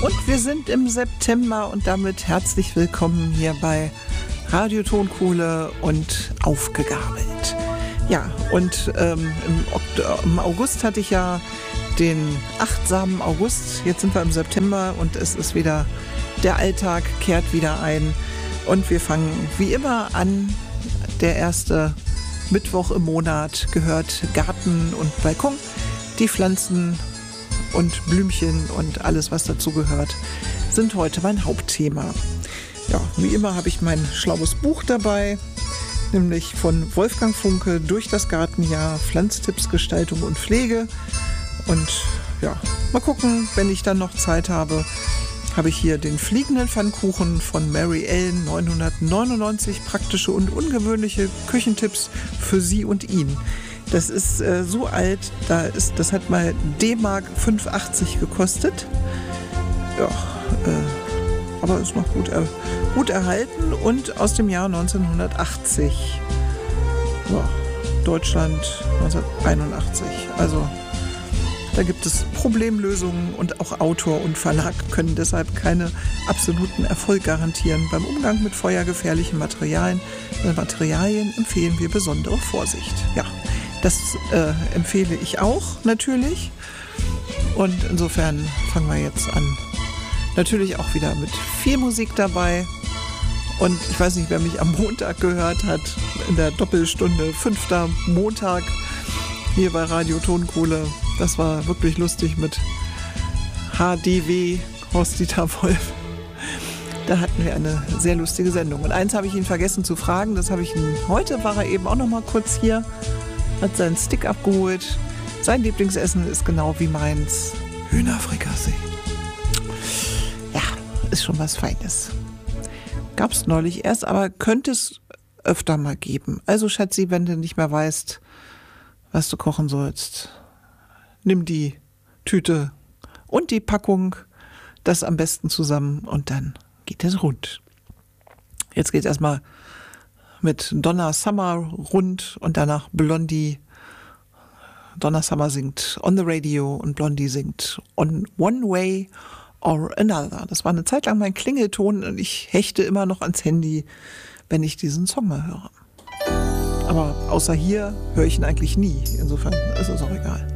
Und wir sind im September und damit herzlich willkommen hier bei Radio Tonkohle und Aufgegabelt. Ja, und im August hatte ich ja den achtsamen August. Jetzt sind wir im September und es ist wieder, der Alltag kehrt wieder ein. Und wir fangen wie immer an. Der erste Mittwoch im Monat gehört Garten und Balkon. Die Pflanzen und Blümchen und alles, was dazu gehört, sind heute mein Hauptthema. Ja, wie immer habe ich mein schlaues Buch dabei, nämlich von Wolfgang Funke, Durch das Gartenjahr, Pflanztipps, Gestaltung und Pflege. Und ja, mal gucken, wenn ich dann noch Zeit habe ich hier den fliegenden Pfannkuchen von Mary Ellen, 999 praktische und ungewöhnliche Küchentipps für Sie und ihn. Das ist so alt, das hat mal D-Mark 5,80 gekostet. Ja, aber ist noch gut erhalten und aus dem Jahr 1980. Ja, Deutschland 1981. Also da gibt es Problemlösungen und auch Autor und Verlag können deshalb keine absoluten Erfolg garantieren. Beim Umgang mit feuergefährlichen Materialien empfehlen wir besondere Vorsicht. Ja, das empfehle ich auch natürlich. Und insofern fangen wir jetzt an. Natürlich auch wieder mit viel Musik dabei. Und ich weiß nicht, wer mich am Montag gehört hat, in der Doppelstunde 5. Montag hier bei Radio Tonkohle. Das war wirklich lustig mit HDW, Horst-Dieter Wolf. Da hatten wir eine sehr lustige Sendung. Und eins habe ich ihn vergessen zu fragen. Heute war er eben auch noch mal kurz hier, hat seinen Stick abgeholt. Sein Lieblingsessen ist genau wie meins: Hühnerfrikassee. Ja, ist schon was Feines. Gab es neulich erst, aber könnte es öfter mal geben. Also Schatzi, wenn du nicht mehr weißt, was du kochen sollst, nimm die Tüte und die Packung, das am besten zusammen und dann geht es rund. Jetzt geht es erstmal mit Donna Summer rund und danach Blondie. Donna Summer singt On the Radio und Blondie singt On One Way or Another. Das war eine Zeit lang mein Klingelton und ich hechte immer noch ans Handy, wenn ich diesen Song mal höre. Aber außer hier höre ich ihn eigentlich nie. Insofern ist es auch egal.